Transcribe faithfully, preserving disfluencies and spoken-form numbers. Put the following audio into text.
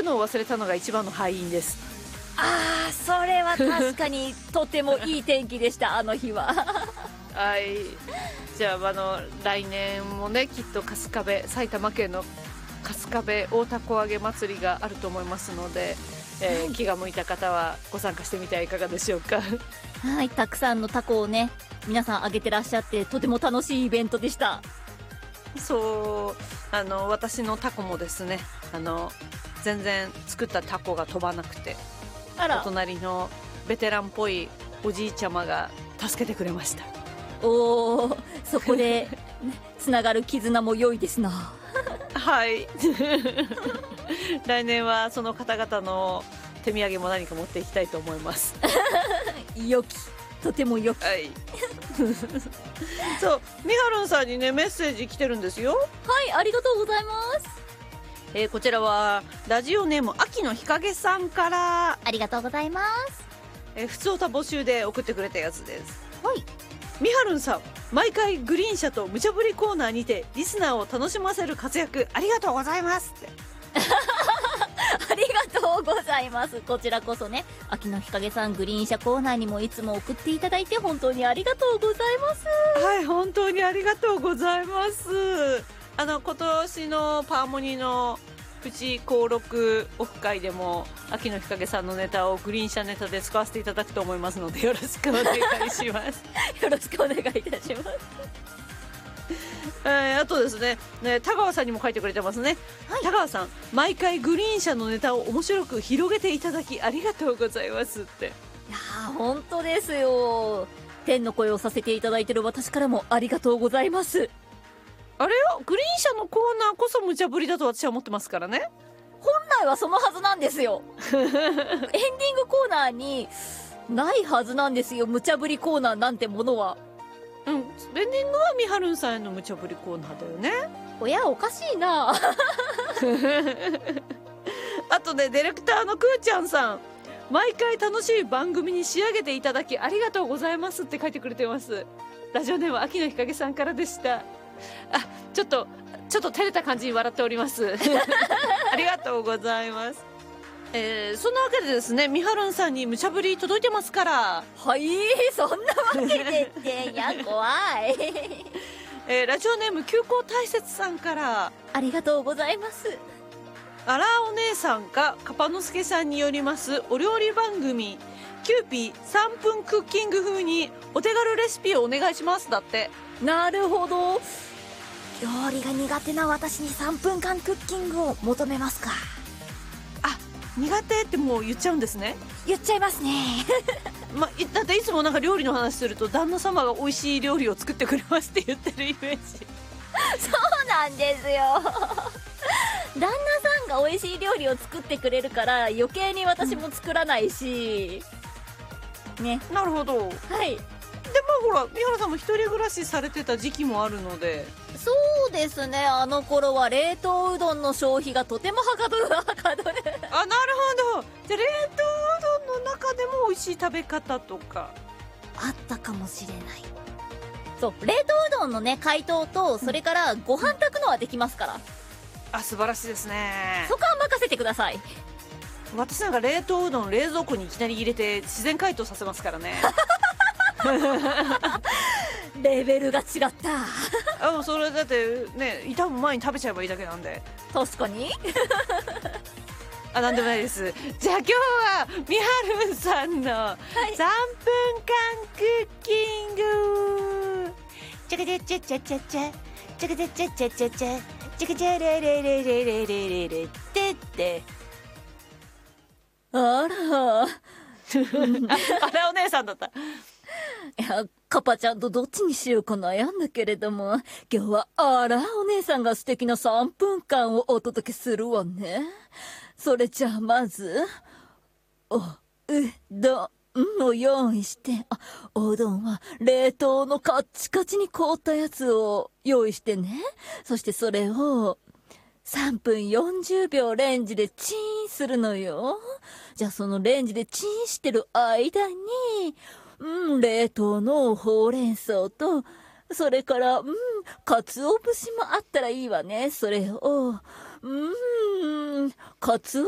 のを忘れたのが一番の敗因です。 ああ、それは確かにとてもいい天気でしたあの日は。 はい、じゃあ、あの来年もね、きっと春日部、埼玉県の春日部大凧揚げ祭りがあると思いますので、えーはい、気が向いた方はご参加してみてはいかがでしょうか。 はい、たくさんのタコをね皆さん揚げてらっしゃってとても楽しいイベントでした。 そう、あの私のタコもですね、あの全然作ったタコが飛ばなくて、 あら、 お隣のベテランっぽいおじいちゃまが助けてくれました。 おお、そこで、ね、つながる絆も良いですな。 はい来年はその方々の手土産も何か持っていきたいと思います。 良き、とても良き。 はいそう、みはるんさんにねメッセージ来てるんですよ。 はい、ありがとうございます。 えー、こちらはラジオネーム秋の日陰さんから。 ありがとうございます。 えー、普通歌募集で送ってくれたやつです。 はい。 みはるんさん、毎回グリーン車と無茶ぶりコーナーにてリスナーを楽しませる活躍ありがとうございますってありがとうございます。こちらこそね、秋の日陰さん、グリーン車コーナーにもいつも送っていただいて本当にありがとうございます。 はい、本当にありがとうございます。あの今年のパーモニのプチ登録オフ会でも秋の日陰さんのネタをグリーン車ネタで使わせていただくと思いますので、よろしくお願いしますよろしくお願いいたします。 えー、あとですね、ね、田川さんにも書いてくれてますね、はい、田川さん、毎回グリーン車のネタを面白く広げていただきありがとうございますって。いやー、本当ですよ。天の声をさせていただいてる私からもありがとうございます。 あれよ、グリーン車のコーナーこそ無茶ぶりだと私は思ってますからね。 本来はそのはずなんですよエンディングコーナーにないはずなんですよ、無茶ぶりコーナーなんてものは。 うん、エンディングはみはるんさんへの無茶ぶりコーナーだよね。 おや、おかしいなあとね、ディレクターのくーちゃんさん、毎回楽しい番組に仕上げていただきありがとうございますって書いてくれてます。ラジオネーム秋の日陰さんからでした。あ、ちょっとちょっと照れた感じに笑っておりますありがとうございます。えー、そんなわけでですね、みはるんさんに無茶ぶり届いてますから。 はい、そんなわけでっていや怖いえー、ラジオネーム休校大切さんから。 ありがとうございます。 あらお姉さんかかぱのすけさんによりますお料理番組キューピーさんぷんクッキング風にお手軽レシピをお願いしますだって。 なるほど、料理が苦手な私にさんぷんかんクッキングを求めますか。 あ、苦手ってもう言っちゃうんですね。 言っちゃいますねま、だっていつもなんか料理の話すると旦那様が美味しい料理を作ってくれますって言ってるイメージそうなんですよ旦那さんが美味しい料理を作ってくれるから余計に私も作らないし、うん、ね。 なるほど。 はい。 でもほら、三原さんも一人暮らしされてた時期もあるので。 そうですね、あの頃は冷凍うどんの消費がとてもはかどるはかどるあ、なるほど。じゃあ冷凍うどんの中でも美味しい食べ方とかあったかもしれない。そう、冷凍うどんのね解凍と、それからご飯炊くのはできますから、うん、 あ、素晴らしいですね。 そこは任せてください。 私なんか冷凍うどん冷蔵庫にいきなり入れて自然解凍させますからねレベルが違ったあ、もうそれだってね、傷む前に食べちゃえばいいだけなんで。 確かにあ、なんでもないです。じゃあ今日はみはるんさんのさんぷんかんクッキング、チャカチャチャチャチャチャチャカチャチャチャチャチャチャカチャレレレレレレレレってってあらああらお姉さんだった。 いや、カパちゃんとどっちにしようか悩んだけれども、今日はあらお姉さんが素敵なさんぷんかんをお届けするわね。それじゃあまずおうどんを用意して、あ、おうどんは冷凍のカッチカチに凍ったやつを用意してね。そしてそれをさんぷんよんじゅうびょうレンジでチンするのよ。じゃあそのレンジでチンしてる間に、うん、冷凍のほうれん草と、それから、うん、鰹節もあったらいいわね。それを、うん、鰹